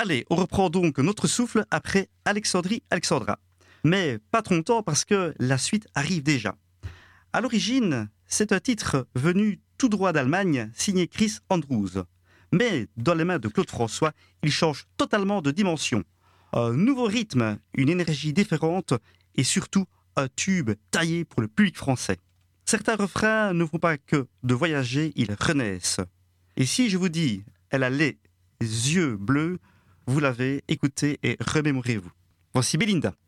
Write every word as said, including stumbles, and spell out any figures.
Allez, on reprend donc notre souffle après Alexandrie Alexandra. Mais pas trop longtemps parce que la suite arrive déjà. À l'origine, c'est un titre venu tout droit d'Allemagne, signé Chris Andrews. Mais dans les mains de Claude François, il change totalement de dimension. Un nouveau rythme, une énergie différente et surtout un tube taillé pour le public français. Certains refrains ne font pas que de voyager, ils renaissent. Et si je vous dis « Elle a les yeux bleus », vous l'avez, écoutez et remémorez-vous. Voici Belinda.